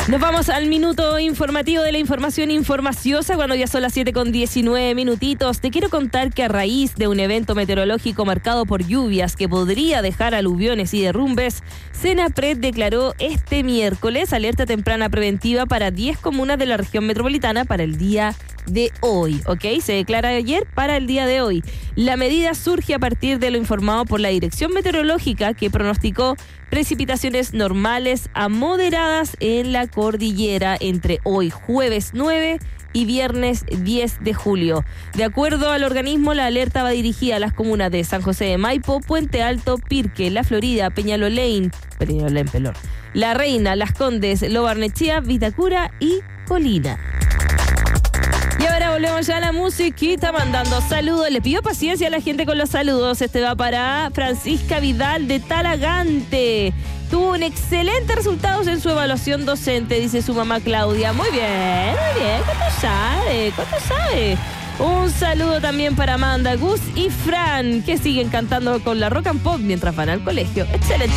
Nos vamos al minuto informativo de la información informaciosa cuando ya son las 7:19. Te quiero contar que a raíz de un evento meteorológico marcado por lluvias que podría dejar aluviones y derrumbes, Senapred declaró este miércoles alerta temprana preventiva para 10 comunas de la región metropolitana para el día de hoy, ¿ok? Se declara ayer para el día de hoy. La medida surge a partir de lo informado por la Dirección Meteorológica, que pronosticó precipitaciones normales a moderadas en la cordillera entre hoy jueves 9 y viernes 10 de julio. De acuerdo al organismo, la alerta va dirigida a las comunas de San José de Maipo, Puente Alto, Pirque, La Florida, Peñalolén, Pelor, La Reina, Las Condes, Lo Barnechea, Vitacura y Colina. Y ahora volvemos ya a la musiquita mandando saludos. Le pido paciencia a la gente con los saludos. Este va para Francisca Vidal de Talagante. Tuvo un excelente resultado en su evaluación docente, dice su mamá Claudia. Muy bien. ¿Cuánto sabe? Un saludo también para Amanda, Gus y Fran, que siguen cantando con la rock and pop mientras van al colegio. Excelente.